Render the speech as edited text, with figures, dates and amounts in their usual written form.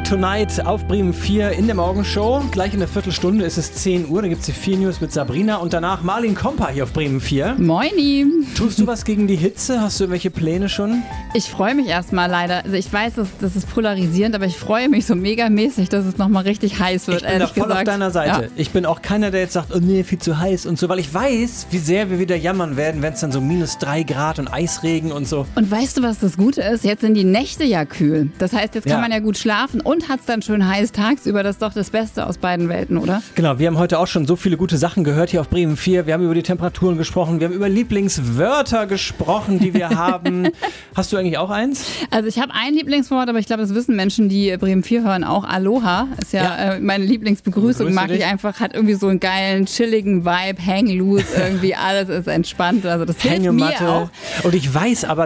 Tonight auf Bremen 4 in der Morgenshow. Gleich in der Viertelstunde ist es 10 Uhr, da gibt es die 4 News mit Sabrina und danach Marlin Kompa hier auf Bremen 4. Moini. Tust du was gegen die Hitze? Hast du irgendwelche Pläne schon? Ich freue mich erstmal leider. Also ich weiß, das ist polarisierend, aber ich freue mich so megamäßig, dass es nochmal richtig heiß wird, Ich bin da ehrlich voll gesagt. auf deiner Seite. Ja. Ich bin auch keiner, der jetzt sagt, oh nee, viel zu heiß und so, weil ich weiß, wie sehr wir wieder jammern werden, wenn es dann so -3 Grad und Eisregen und so. Und weißt du, was das Gute ist? Jetzt sind die Nächte ja kühl. Das heißt, jetzt kann Ja. man ja gut schlafen und hat es dann schön heiß tagsüber. Das ist doch das Beste aus beiden Welten, oder? Genau, wir haben heute auch schon so viele gute Sachen gehört hier auf Bremen 4. Wir haben über die Temperaturen gesprochen, wir haben über Lieblingswörter gesprochen, die wir haben. Hast du eigentlich auch eins? Also ich habe ein Lieblingswort, aber ich glaube, das wissen Menschen, die Bremen 4 hören, auch. Aloha ist ja, meine Lieblingsbegrüßung, Begrüße mag dich. ich einfach, hat irgendwie so einen geilen, chilligen Vibe, hang loose, irgendwie alles ist entspannt. Also das hilft mir Hängematte. auch. Und ich weiß aber,